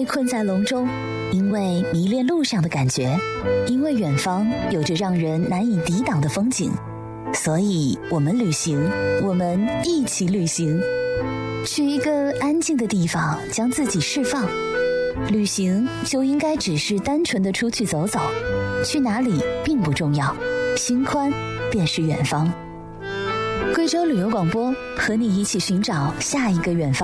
被困在笼中，因为迷恋路上的感觉，因为远方有着让人难以抵挡的风景，所以我们旅行，我们一起旅行，去一个安静的地方，将自己释放。旅行就应该只是单纯的出去走走，去哪里并不重要，心宽便是远方。贵州旅游广播，和你一起寻找下一个远方。